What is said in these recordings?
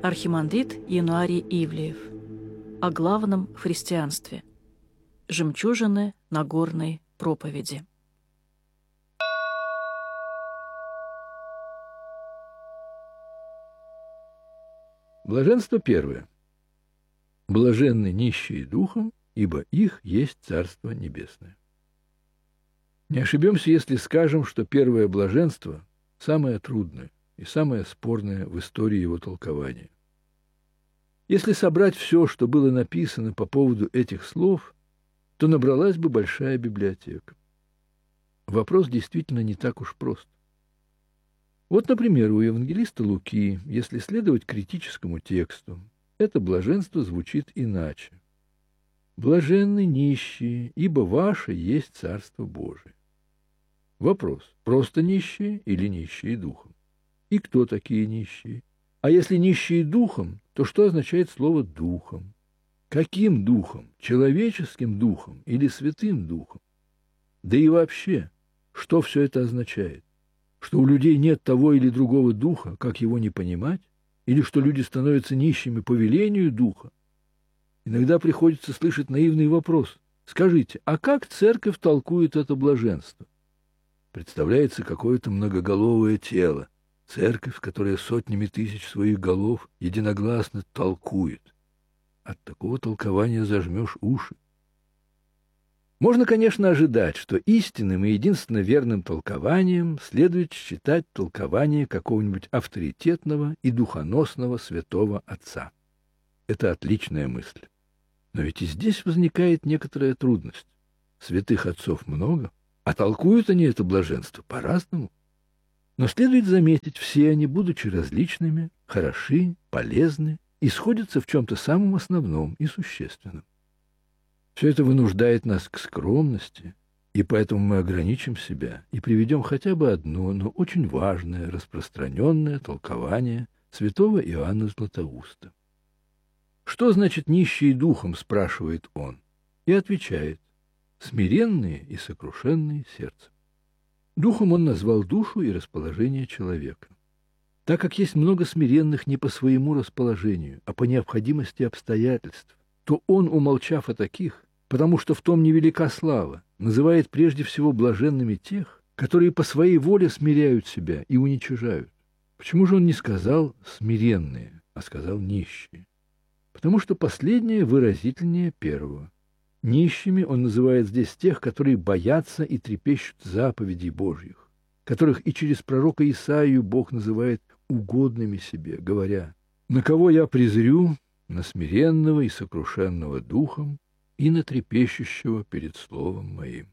Архимандрит Януарий Ивлеев. О главном в христианстве. Жемчужины Нагорной проповеди. Блаженство первое. Блаженны нищие духом, ибо их есть Царство Небесное. Не ошибемся, если скажем, что первое блаженство самое трудное и самое спорное в истории его толкования. Если собрать все, что было написано по поводу этих слов, то набралась бы большая библиотека. Вопрос действительно не так уж прост. Вот, например, у евангелиста Луки, если следовать критическому тексту, это блаженство звучит иначе. «Блаженны нищие, ибо ваше есть Царство Божие». Вопрос, просто нищие или нищие духом? И кто такие нищие? А если нищие духом, то что означает слово «духом»? Каким духом? Человеческим духом или святым духом? Да и вообще, что все это означает? Что у людей нет того или другого духа, как его не понимать? Или что люди становятся нищими по велению духа? Иногда приходится слышать наивный вопрос. Скажите, а как церковь толкует это блаженство? Представляется какое-то многоголовое тело, церковь, которая сотнями тысяч своих голов единогласно толкует. От такого толкования зажмешь уши. Можно, конечно, ожидать, что истинным и единственно верным толкованием следует считать толкование какого-нибудь авторитетного и духоносного святого отца. Это отличная мысль. Но ведь и здесь возникает некоторая трудность. Святых отцов много, а толкуют они это блаженство по-разному. Но следует заметить, все они, будучи различными, хороши, полезны и сходятся в чем-то самом основном и существенном. Все это вынуждает нас к скромности, и поэтому мы ограничим себя и приведем хотя бы одно, но очень важное, распространенное толкование святого Иоанна Златоуста. «Что значит нищие духом?» – спрашивает он, и отвечает: «смиренные и сокрушенные сердцем». Духом он назвал душу и расположение человека. Так как есть много смиренных не по своему расположению, а по необходимости обстоятельств, то он, умолчав о таких, потому что в том невелика слава, называет прежде всего блаженными тех, которые по своей воле смиряют себя и уничижают. Почему же он не сказал «смиренные», а сказал «нищие»? Потому что последнее выразительнее первого. Нищими он называет здесь тех, которые боятся и трепещут заповедей Божьих, которых и через пророка Исаию Бог называет угодными себе, говоря: «На кого я презрю? На смиренного и сокрушенного духом и на трепещущего перед словом моим».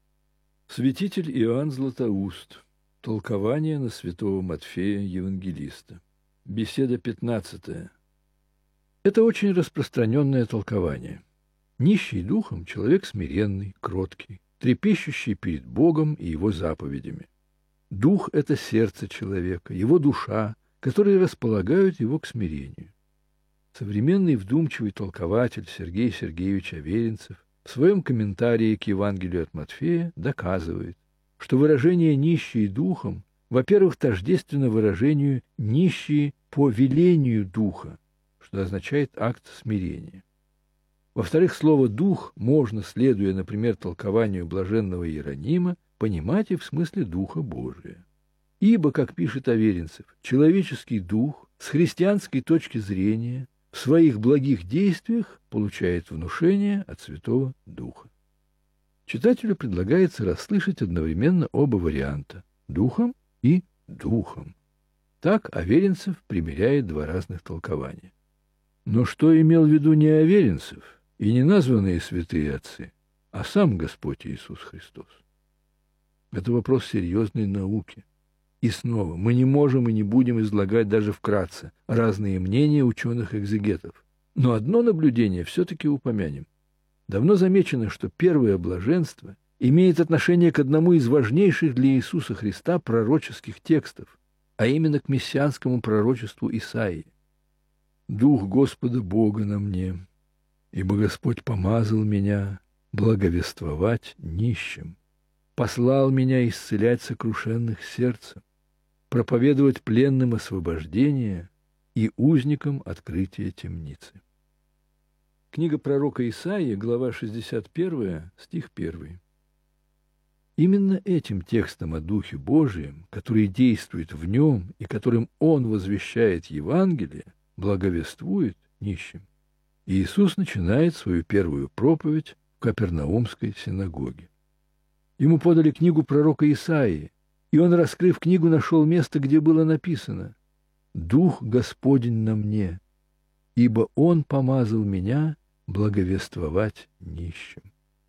Святитель Иоанн Златоуст. Толкование на святого Матфея Евангелиста. Беседа 15. Это очень распространенное толкование. Нищий духом человек смиренный, кроткий, трепещущий перед Богом и его заповедями. Дух – это сердце человека, его душа, которые располагают его к смирению. Современный вдумчивый толкователь Сергей Сергеевич Аверинцев в своем комментарии к Евангелию от Матфея доказывает, что выражение «нищие духом», во-первых, тождественно выражению «нищие по велению духа», что означает акт смирения. Во-вторых, слово «дух» можно, следуя, например, толкованию блаженного Иеронима, понимать и в смысле Духа Божия. Ибо, как пишет Аверинцев, человеческий дух с христианской точки зрения в своих благих действиях получает внушение от Святого Духа. Читателю предлагается расслышать одновременно оба варианта – духом и духом. Так Аверинцев примеряет два разных толкования. Но что имел в виду не Аверинцев и не названные святые отцы, а сам Господь Иисус Христос? Это вопрос серьезной науки. И снова, мы не можем и не будем излагать даже вкратце разные мнения ученых-экзегетов. Но одно наблюдение все-таки упомянем. Давно замечено, что первое блаженство имеет отношение к одному из важнейших для Иисуса Христа пророческих текстов, а именно к мессианскому пророчеству Исаии. «Дух Господа Бога на мне, ибо Господь помазал меня благовествовать нищим, послал меня исцелять сокрушенных сердцем, проповедовать пленным освобождение и узникам открытия темницы. Книга пророка Исаии, глава 61, стих 1. Именно этим текстом о Духе Божием, который действует в нем и которым он возвещает Евангелие, благовествует нищим, Иисус начинает свою первую проповедь в Капернаумской синагоге. Ему подали книгу пророка Исаии, и он, раскрыв книгу, нашел место, где было написано: «Дух Господень на мне, ибо Он помазал меня благовествовать нищим».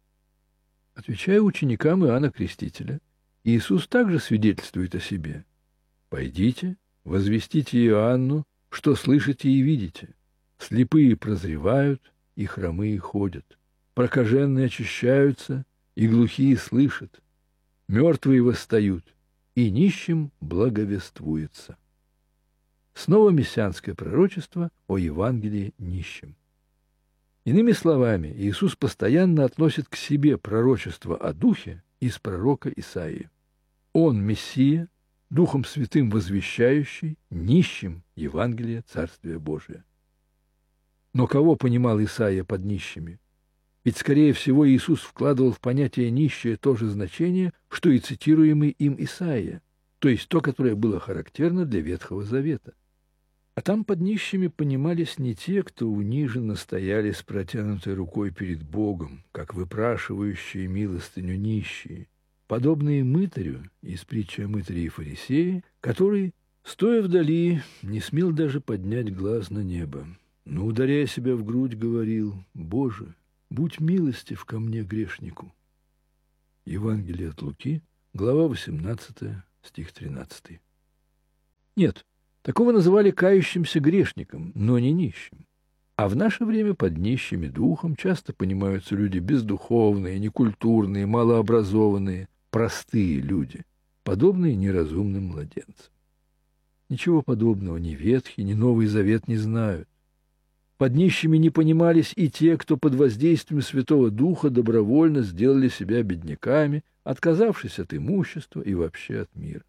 Отвечая ученикам Иоанна Крестителя, Иисус также свидетельствует о себе: «Пойдите, возвестите Иоанну, что слышите и видите. Слепые прозревают, и хромые ходят, прокаженные очищаются, и глухие слышат, мертвые восстают, и нищим благовествуется». Снова мессианское пророчество о Евангелии нищим. Иными словами, Иисус постоянно относит к себе пророчество о Духе из пророка Исаии. Он Мессия, Духом Святым возвещающий нищим Евангелие Царствия Божия. Но кого понимал Исаия под нищими? Ведь, скорее всего, Иисус вкладывал в понятие «нищее» то же значение, что и цитируемый им Исаия, то есть то, которое было характерно для Ветхого Завета. А там под нищими понимались не те, кто униженно стояли с протянутой рукой перед Богом, как выпрашивающие милостыню нищие, подобные мытарю из притчи о мытаре и фарисее, который, стоя вдали, не смел даже поднять глаз на небо, но, ударяя себя в грудь, говорил: «Боже, будь милостив ко мне, грешнику». Евангелие от Луки, глава 18, стих 13. Нет, такого называли кающимся грешником, но не нищим. А в наше время под нищими духом часто понимаются люди бездуховные, некультурные, малообразованные, простые люди, подобные неразумным младенцам. Ничего подобного ни Ветхий, ни Новый Завет не знают. Под нищими не понимались и те, кто под воздействием Святого Духа добровольно сделали себя бедняками, отказавшись от имущества и вообще от мира.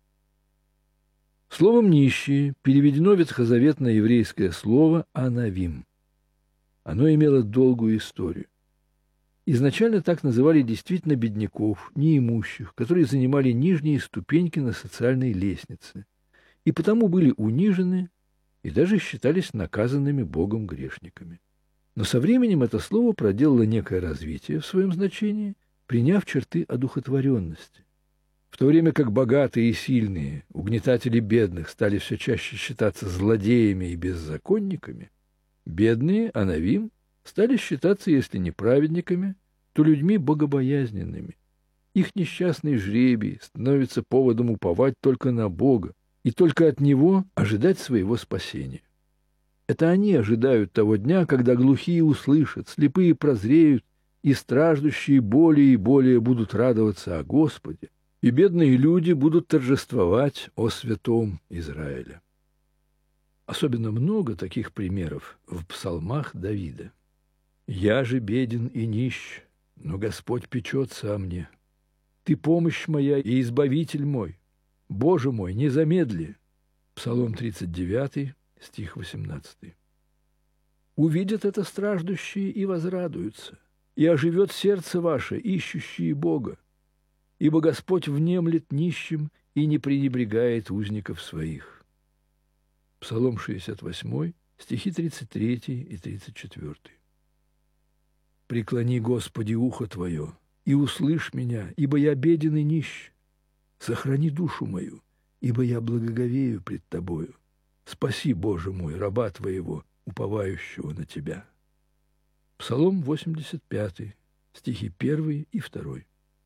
Словом «нищие» переведено ветхозаветное еврейское слово «анавим». Оно имело долгую историю. Изначально так называли действительно бедняков, неимущих, которые занимали нижние ступеньки на социальной лестнице, и потому были унижены и даже считались наказанными Богом грешниками. Но со временем это слово проделало некое развитие в своем значении, приняв черты одухотворенности. В то время как богатые и сильные, угнетатели бедных, стали все чаще считаться злодеями и беззаконниками, бедные, анавим, стали считаться, если не праведниками, то людьми богобоязненными. Их несчастный жребий становится поводом уповать только на Бога и только от Него ожидать своего спасения. Это они ожидают того дня, когда глухие услышат, слепые прозреют, и страждущие более и более будут радоваться о Господе, и бедные люди будут торжествовать о святом Израиле. Особенно много таких примеров в псалмах Давида. «Я же беден и нищ, но Господь печется о мне. Ты помощь моя и избавитель мой. Боже мой, не замедли». Псалом 39, стих 18. «Увидят это страждущие и возрадуются, и оживет сердце ваше, ищущие Бога, ибо Господь внемлет нищим и не пренебрегает узников своих». Псалом 68, стихи 33 и 34. «Преклони, Господи, ухо Твое, и услышь меня, ибо я беден и нищ. Сохрани душу мою, ибо я благоговею пред Тобою. Спаси, Боже мой, раба Твоего, уповающего на Тебя». Псалом 85, стихи 1 и 2.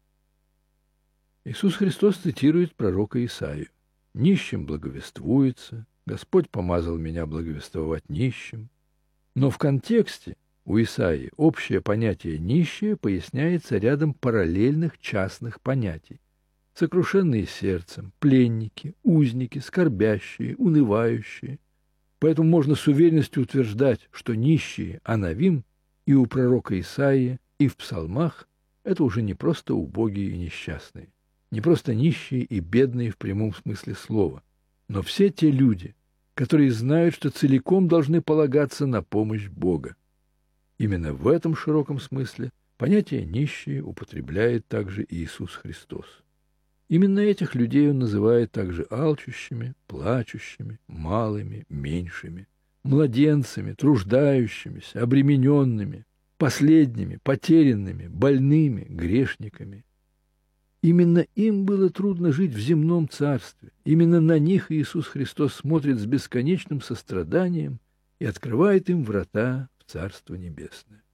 Иисус Христос цитирует пророка Исаию: «Нищим благовествуется, Господь помазал меня благовествовать нищим». Но в контексте у Исаии общее понятие «нищие» поясняется рядом параллельных частных понятий: сокрушенные сердцем, пленники, узники, скорбящие, унывающие. Поэтому можно с уверенностью утверждать, что нищие анавим и у пророка Исаии, и в псалмах – это уже не просто убогие и несчастные, не просто нищие и бедные в прямом смысле слова, но все те люди, которые знают, что целиком должны полагаться на помощь Бога. Именно в этом широком смысле понятие «нищие» употребляет также Иисус Христос. Именно этих людей Он называет также алчущими, плачущими, малыми, меньшими, младенцами, труждающимися, обремененными, последними, потерянными, больными, грешниками. Именно им было трудно жить в земном царстве. Именно на них Иисус Христос смотрит с бесконечным состраданием и открывает им врата в Царство Небесное.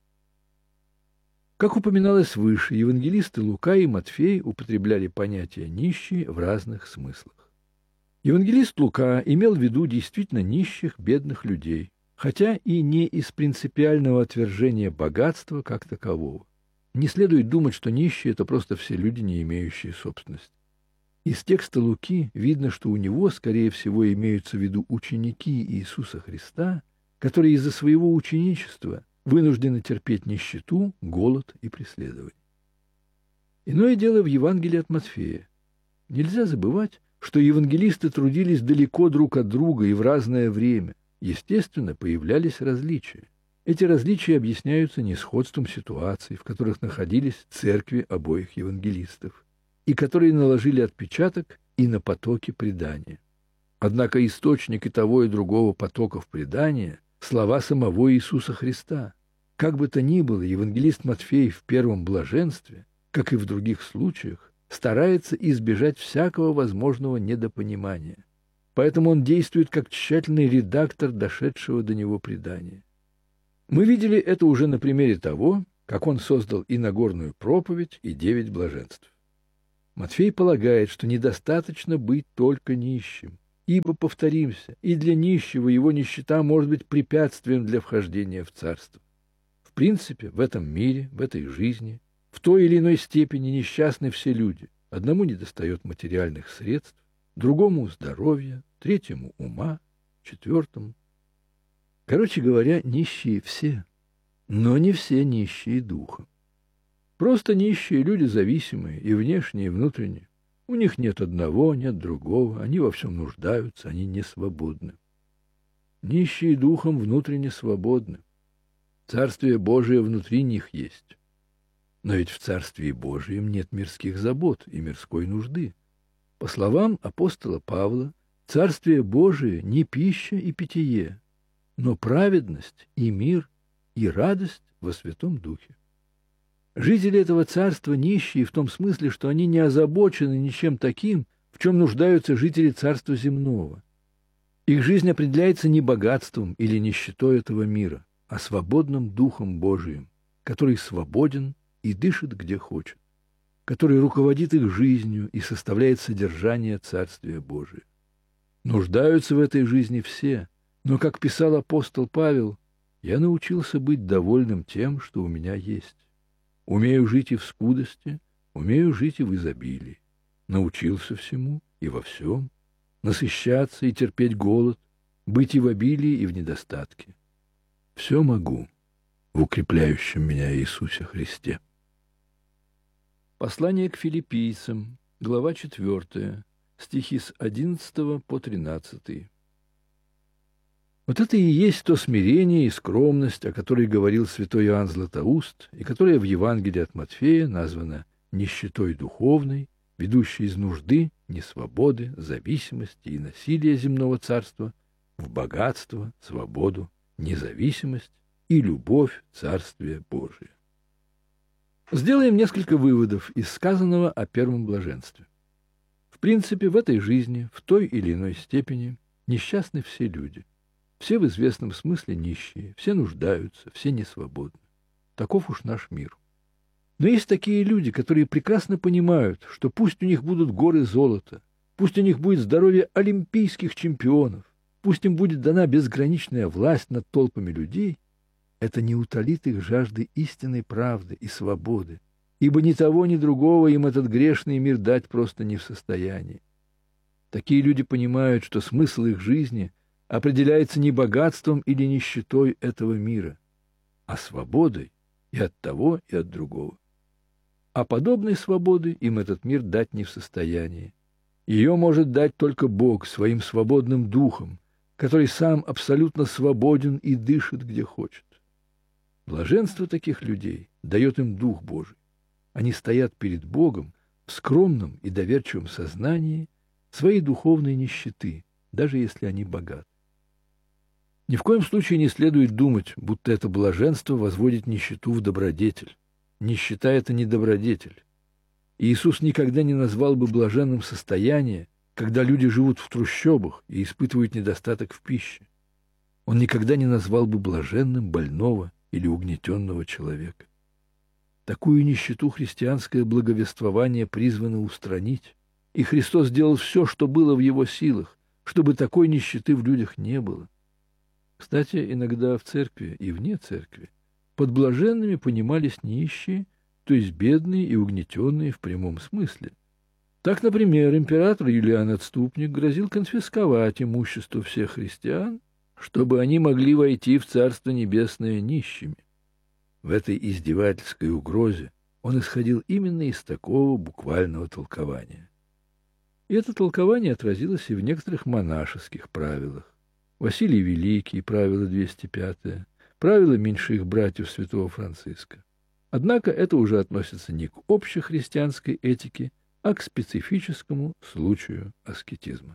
Как упоминалось выше, евангелисты Лука и Матфей употребляли понятие «нищие» в разных смыслах. Евангелист Лука имел в виду действительно нищих, бедных людей, хотя и не из принципиального отвержения богатства как такового. Не следует думать, что нищие – это просто все люди, не имеющие собственности. Из текста Луки видно, что у него, скорее всего, имеются в виду ученики Иисуса Христа, которые из-за своего ученичества вынуждены терпеть нищету, голод и преследование. Иное дело в Евангелии от Матфея. Нельзя забывать, что евангелисты трудились далеко друг от друга и в разное время. Естественно, появлялись различия. Эти различия объясняются несходством ситуаций, в которых находились церкви обоих евангелистов, и которые наложили отпечаток и на потоки предания. Однако источник и того, и другого потоков предания – слова самого Иисуса Христа. Как бы то ни было, евангелист Матфей в первом блаженстве, как и в других случаях, старается избежать всякого возможного недопонимания. Поэтому он действует как тщательный редактор дошедшего до него предания. Мы видели это уже на примере того, как он создал и Нагорную проповедь, и 9 блаженств. Матфей полагает, что недостаточно быть только нищим, ибо, повторимся, и для нищего его нищета может быть препятствием для вхождения в царство. В принципе, в этом мире, в этой жизни, в той или иной степени несчастны все люди. Одному недостает материальных средств, другому – здоровья, третьему – ума, четвертому. Короче говоря, нищие все, но не все нищие духом. Просто нищие люди зависимые и внешне, и внутренне. У них нет одного, нет другого, они во всем нуждаются, они не свободны. Нищие духом внутренне свободны. Царствие Божие внутри них есть. Но ведь в Царстве Божием нет мирских забот и мирской нужды. По словам апостола Павла, Царствие Божие не пища и питье, но праведность и мир и радость во Святом Духе. Жители этого царства нищие в том смысле, что они не озабочены ничем таким, в чем нуждаются жители царства земного. Их жизнь определяется не богатством или нищетой этого мира, а свободным Духом Божиим, который свободен и дышит где хочет, который руководит их жизнью и составляет содержание Царствия Божия. Нуждаются в этой жизни все, но, как писал апостол Павел, «Я научился быть довольным тем, что у меня есть. Умею жить и в скудости, умею жить и в изобилии. Научился всему и во всем, насыщаться и терпеть голод, быть и в обилии, и в недостатке. Все могу в укрепляющем меня Иисусе Христе». Послание к филиппийцам, глава 4, стихи с 11 по 13. Вот это и есть то смирение и скромность, о которой говорил святой Иоанн Златоуст, и которое в Евангелии от Матфея названо нищетой духовной, ведущей из нужды, несвободы, зависимости и насилия земного царства в богатство, свободу, независимость и любовь Царствия Божия. Сделаем несколько выводов из сказанного о первом блаженстве. В принципе, в этой жизни, в той или иной степени, несчастны все люди. Все в известном смысле нищие, все нуждаются, все несвободны. Таков уж наш мир. Но есть такие люди, которые прекрасно понимают, что пусть у них будут горы золота, пусть у них будет здоровье олимпийских чемпионов, пусть им будет дана безграничная власть над толпами людей, это не утолит их жажды истинной правды и свободы, ибо ни того, ни другого им этот грешный мир дать просто не в состоянии. Такие люди понимают, что смысл их жизни определяется не богатством или нищетой этого мира, а свободой и от того, и от другого. А подобной свободы им этот мир дать не в состоянии. Ее может дать только Бог своим свободным духом, который сам абсолютно свободен и дышит, где хочет. Блаженство таких людей дает им Дух Божий. Они стоят перед Богом в скромном и доверчивом сознании своей духовной нищеты, даже если они богаты. Ни в коем случае не следует думать, будто это блаженство возводит нищету в добродетель. Нищета – это не добродетель. И Иисус никогда не назвал бы блаженным состояние, когда люди живут в трущобах и испытывают недостаток в пище. Он никогда не назвал бы блаженным больного или угнетенного человека. Такую нищету христианское благовествование призвано устранить, и Христос сделал все, что было в его силах, чтобы такой нищеты в людях не было. Кстати, иногда в церкви и вне церкви под блаженными понимались нищие, то есть бедные и угнетенные в прямом смысле. Так, например, император Юлиан Отступник грозил конфисковать имущество всех христиан, чтобы они могли войти в Царство Небесное нищими. В этой издевательской угрозе он исходил именно из такого буквального толкования. И это толкование отразилось и в некоторых монашеских правилах. Василий Великий, правило 205, правило меньших братьев святого Франциска. Однако это уже относится не к общехристианской этике, а к специфическому случаю аскетизма.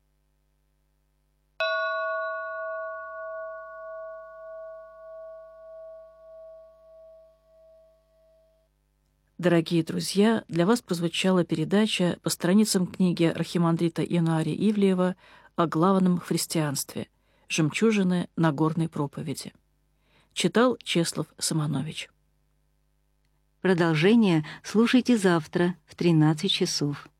Дорогие друзья, для вас прозвучала передача по страницам книги архимандрита Иануария Ивлеева о главном христианстве «Жемчужины Нагорной проповеди». Читал Чеслав Самонович. Продолжение слушайте завтра в 13 часов.